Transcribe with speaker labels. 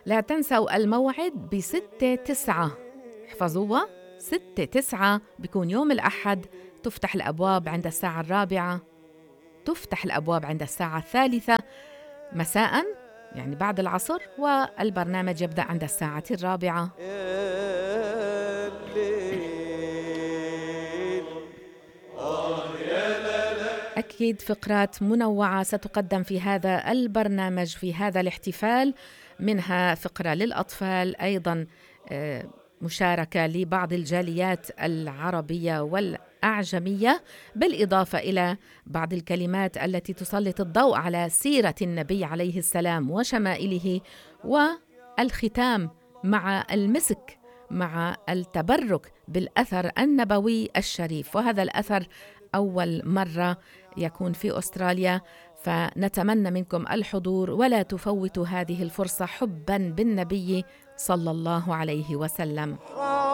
Speaker 1: لا تنسوا الموعد ب6/9، احفظوها. 6/9 بيكون يوم الأحد. تفتح الأبواب عند الساعة 4، تفتح الأبواب عند الساعة 3 مساء، يعني بعد العصر، والبرنامج يبدأ عند الساعة 4. أكيد فقرات منوعة ستقدم في هذا البرنامج في هذا الاحتفال، منها فقرة للأطفال، أيضا مشاركة لبعض الجاليات العربية والأعجمية، بالإضافة إلى بعض الكلمات التي تسلط الضوء على سيرة النبي عليه السلام وشمائله، والختام مع المسك، مع التبرك بالأثر النبوي الشريف. وهذا الأثر أول مرة يكون في أستراليا، فنتمنى منكم الحضور ولا تفوتوا هذه الفرصة حباً بالنبي صلى الله عليه وسلم.